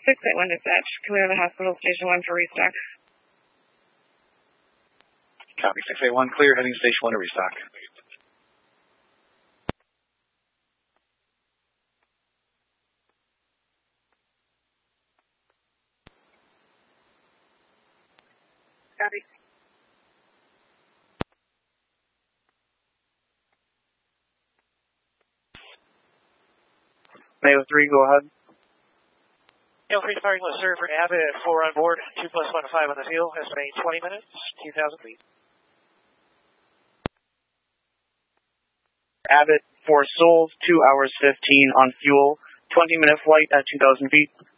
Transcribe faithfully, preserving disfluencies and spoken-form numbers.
six eight one dispatch, clear the hospital station one for restock. Copy, six eight one, clear, heading station one to restock. Copy. Mayo three, go ahead. Mayo three starting with server Abbott, four on board, two plus one five on the field, estimating twenty minutes, two thousand feet. Abbott, four souls, two hours fifteen on fuel, twenty minute flight at two thousand feet.